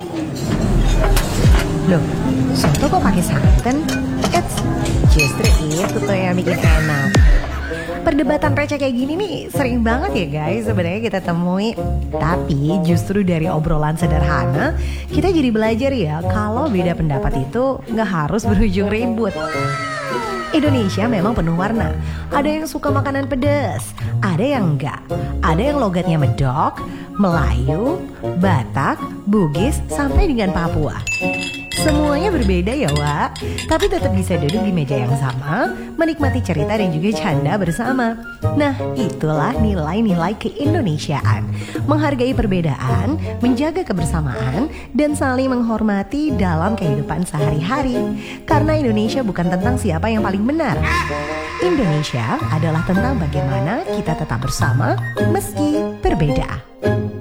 Loh, soto kok pakai santan? Eits, justru itu tuh yang bikin enak. Perdebatan receh kayak gini nih sering banget ya guys sebenarnya kita temui. Tapi justru dari obrolan sederhana kita jadi belajar ya kalau beda pendapat itu nggak harus berujung ribut. Indonesia memang penuh warna. Ada yang suka makanan pedas, ada yang enggak. Ada yang logatnya medok, Melayu, Batak, Bugis, sampai dengan Papua. Semuanya berbeda ya Wak, tapi tetap bisa duduk di meja yang sama, menikmati cerita dan juga canda bersama. Nah, itulah nilai-nilai keindonesiaan. Menghargai perbedaan, menjaga kebersamaan, dan saling menghormati dalam kehidupan sehari-hari. Karena Indonesia bukan tentang siapa yang paling benar. Indonesia adalah tentang bagaimana kita tetap bersama meski berbeda.